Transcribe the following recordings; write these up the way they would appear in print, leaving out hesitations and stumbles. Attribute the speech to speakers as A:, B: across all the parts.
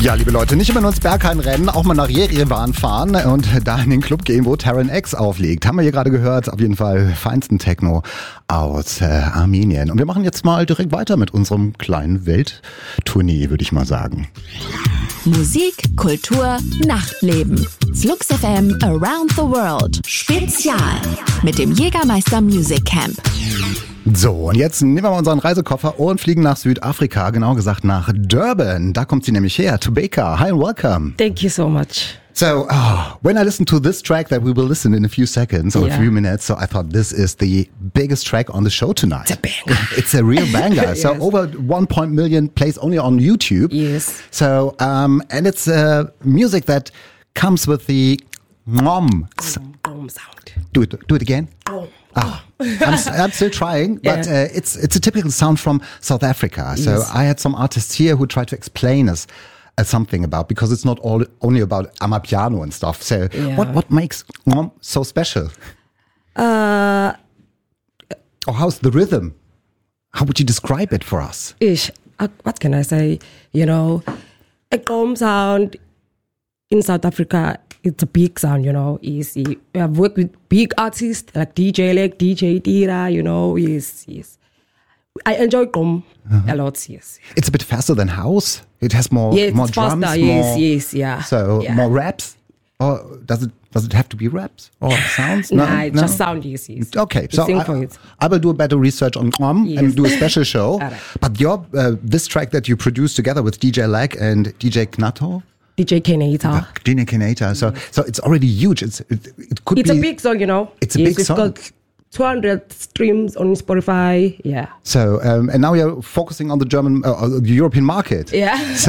A: Ja, liebe Leute, nicht immer nur ins Berghain rennen, auch mal nach Jerewan fahren und da in den Club gehen, wo Terran X auflegt. Haben wir hier gerade gehört, auf jeden Fall feinsten Techno aus Armenien. Und wir machen jetzt mal direkt weiter mit unserem kleinen Welttournee, würde ich mal sagen.
B: Musik, Kultur, Nachtleben. Flux FM Around the World. Spezial mit dem Jägermeister Music Camp.
A: So, und jetzt nehmen wir mal unseren Reisekoffer und fliegen nach Südafrika, genau gesagt nach Durban. Da kommt sie nämlich her, Tobeka. Hi and welcome.
C: Thank you so much.
A: So, when I listened to this track that we will listen in a few seconds or a few minutes, so I thought this is the biggest track on the show tonight.
C: It's a banger.
A: It's a real banger.
C: Yes.
A: So over 1 million plays only on YouTube.
C: Yes.
A: So, and it's music that comes with the
C: sound.
A: Do it again. I'm still trying, but it's a typical sound from South Africa. So I had some artists here who tried to explain us something about, because it's not only about Amapiano and stuff. So what makes so special? Or how's the rhythm? How would you describe it for us?
C: What can I say? You know, a gqom sound in South Africa, it's a big sound, you know. We have worked with big artists like DJ Lek, DJ Dira, you know. Yes. I enjoy gqom a lot, yes.
A: It's a bit faster than house. It has more drums.
C: Faster, yes.
A: So more raps? Or does it have to be raps or sounds?
C: No, just sound, yes.
A: Okay, so I will do a better research on gqom and do a special show.
C: Right.
A: But this track that you produced together with DJ Lek and DJ Knato?
C: DJ Kenata.
A: DJ Kenata. So it's already huge. It's
C: a big song, you know.
A: It's a big song.
C: Got 200 streams on Spotify. Yeah.
A: So and now you're focusing on the German, the European market.
C: Yeah.
A: So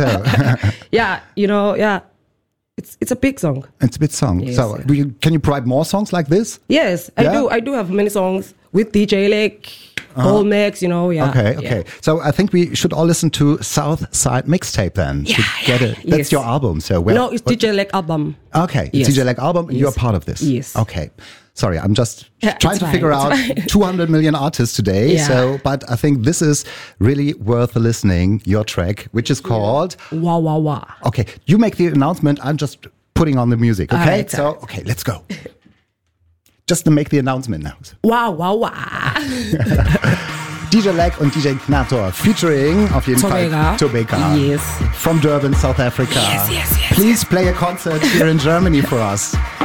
C: It's a big song.
A: It's a big song.
C: Yes,
A: so can you provide more songs like this?
C: Yes, I do. I do have many songs with DJ Lek, Max, you know. Yeah.
A: Okay.
C: Yeah.
A: So I think we should all listen to South Side Mixtape then. To get it. That's your album. So
C: no, it's DJ Lek album.
A: Okay, it's DJ Lek album, and you're part of this.
C: Yes.
A: Okay. Sorry, I'm just trying to figure out 200 million artists today.
C: Yeah.
A: So, but I think this is really worth listening. Your track, which is called
C: Wah Wah Wah.
A: Okay, you make the announcement. I'm just putting on the music. Okay,
C: right,
A: so okay, let's go. Just to make the announcement now.
C: Wah Wah Wah.
A: DJ Lek und DJ Knator featuring auf jeden Fall Tobeka.
C: Yes.
A: From Durban, South Africa.
C: Yes.
A: Please play a concert here in Germany for us.